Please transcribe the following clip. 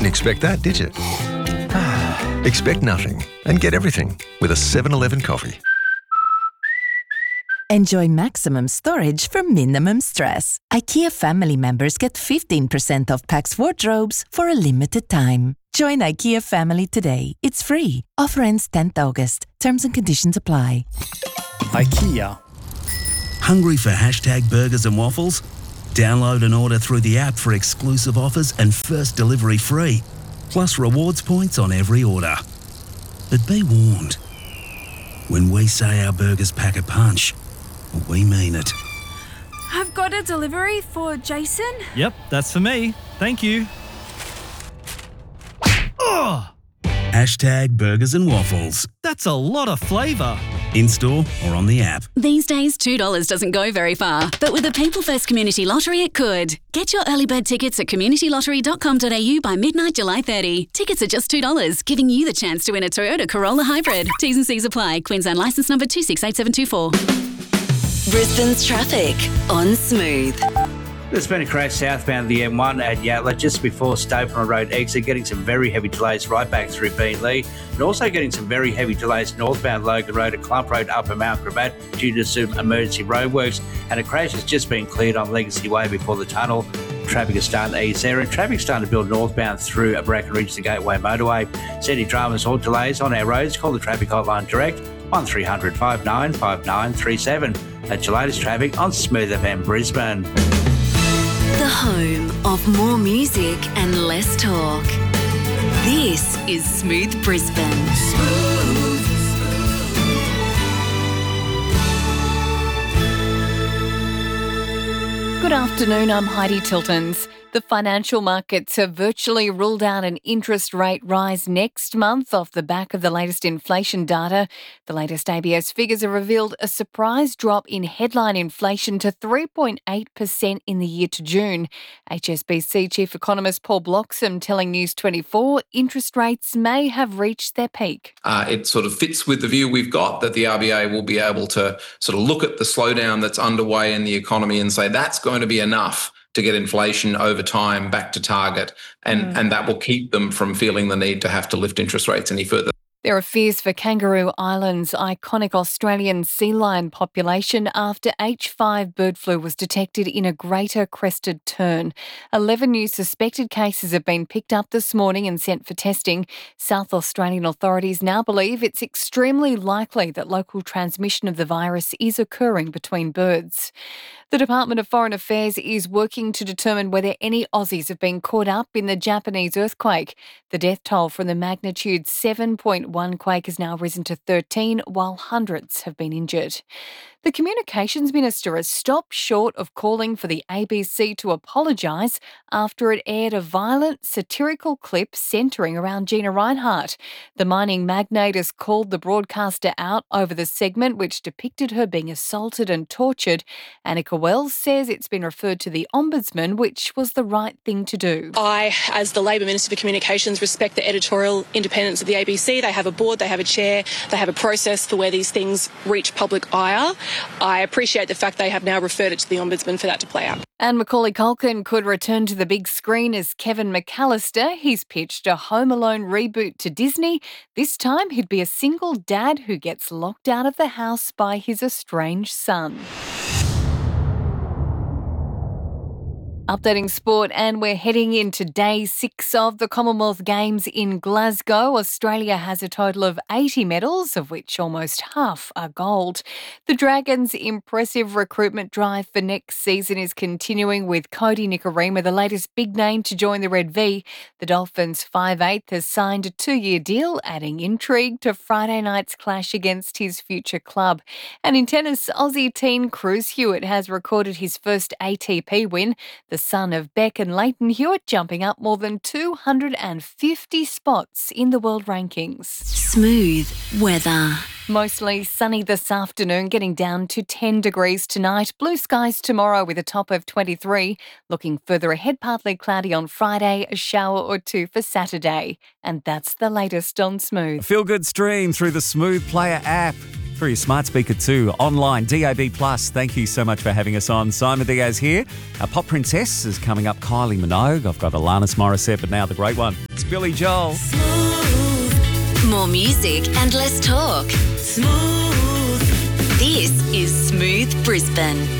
Didn't expect that, did you? Expect nothing and get everything with a 7-Eleven coffee. Enjoy maximum storage for minimum stress. IKEA family members get 15% off Pax wardrobes for a limited time. Join IKEA family today. It's free. Offer ends 10th August. Terms and conditions apply. IKEA. Hungry for hashtag burgers and waffles? Download and order through the app for exclusive offers and first delivery free. Plus rewards points on every order. But be warned. When we say our burgers pack a punch, we mean it. I've got a delivery for Jason. Yep, that's for me. Thank you. Ugh! Hashtag burgers and waffles. That's a lot of flavour. In-store or on the app. These days, $2 doesn't go very far, but with the People First Community Lottery, it could. Get your early bird tickets at communitylottery.com.au by midnight July 30. Tickets are just $2, giving you the chance to win a Toyota Corolla Hybrid. T's and C's apply. Queensland licence number 268724. Brisbane's traffic on Smooth. There's been a crash southbound the M1 at Yatala just before Stapleton Road exit, getting some very heavy delays right back through Beenleigh, and also getting some very heavy delays northbound Logan Road at Clump Road Upper Mount Gravatt due to some emergency roadworks, and a crash has just been cleared on Legacy Way before the tunnel. Traffic is starting to ease there, and traffic starting to build northbound through Bracken Ridge to Gateway Motorway. So any dramas or delays on our roads, call the traffic hotline direct 1300 59 5937. That's your latest traffic on Smooth FM Brisbane. The home of more music and less talk. This is Smooth Brisbane. Good afternoon, I'm Heidi Tiltons. The financial markets have virtually ruled out an interest rate rise next month off the back of the latest inflation data. The latest ABS figures have revealed a surprise drop in headline inflation to 3.8% in the year to June. HSBC Chief Economist Paul Bloxham telling News 24 interest rates may have reached their peak. It sort of fits with the view we've got that the RBA will be able to sort of look at the slowdown that's underway in the economy and say that's going to be enough to get inflation over time back to target, and that will keep them from feeling the need to have to lift interest rates any further. There are fears for Kangaroo Island's iconic Australian sea lion population after H5 bird flu was detected in a greater crested tern. 11 new suspected cases have been picked up this morning and sent for testing. South Australian authorities now believe it's extremely likely that local transmission of the virus is occurring between birds. The Department of Foreign Affairs is working to determine whether any Aussies have been caught up in the Japanese earthquake. The death toll from the magnitude 7.1 quake has now risen to 13, while hundreds have been injured. The Communications Minister has stopped short of calling for the ABC to apologise after it aired a violent, satirical clip centring around Gina Rinehart. The mining magnate has called the broadcaster out over the segment which depicted her being assaulted and tortured. Annika Wells says it's been referred to the Ombudsman, which was the right thing to do. I, as the Labor Minister for Communications, respect the editorial independence of the ABC. They have a board, they have a chair, they have a process for where these things reach public ire. I appreciate the fact they have now referred it to the Ombudsman for that to play out. And Macaulay Culkin could return to the big screen as Kevin McAllister. He's pitched a Home Alone reboot to Disney. This time he'd be a single dad who gets locked out of the house by his estranged son. Updating sport, and we're heading into day 6 of the Commonwealth Games in Glasgow. Australia has a total of 80 medals, of which almost half are gold. The Dragons' impressive recruitment drive for next season is continuing, with Cody Nikorima the latest big name to join the Red V. The Dolphins' 5'8" has signed a 2-year deal, adding intrigue to Friday night's clash against his future club. And in tennis, Aussie teen Cruz Hewitt has recorded his first ATP win. The son of Beck and Leighton Hewitt jumping up more than 250 spots in the world rankings. Smooth weather. Mostly sunny this afternoon, getting down to 10 degrees tonight. Blue skies tomorrow with a top of 23. Looking further ahead, partly cloudy on Friday, a shower or two for Saturday. And that's the latest on Smooth. Feel good stream through the Smooth Player app. For your smart speaker too, online, DAB+. Thank you so much for having us on. Simon Diaz here. Our pop princess is coming up, Kylie Minogue. I've got Alanis Morissette, but now the great one. Billy Joel. More music and less talk. Smooth. This is Smooth Brisbane.